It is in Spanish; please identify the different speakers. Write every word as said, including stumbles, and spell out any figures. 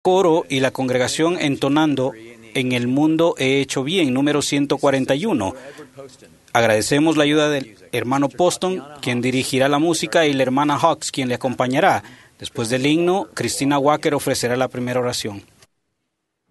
Speaker 1: coro y la congregación entonando En el mundo he hecho bien, número ciento cuarenta y uno. Agradecemos la ayuda del hermano Poston, quien dirigirá la música, y la hermana Hawks, quien le acompañará. Después del himno, Christina Walker ofrecerá la primera oración.